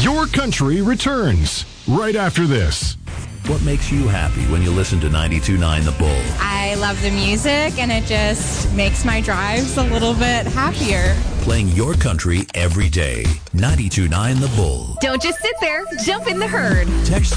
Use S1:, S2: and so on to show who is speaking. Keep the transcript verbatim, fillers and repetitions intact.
S1: Your Country returns right after this.
S2: What makes you happy when you listen to ninety-two point nine The Bull?
S3: I love the music, and it just makes my drives a little bit happier.
S2: Playing your country every day. ninety-two point nine The Bull.
S4: Don't just sit there. Jump in the herd.
S2: Text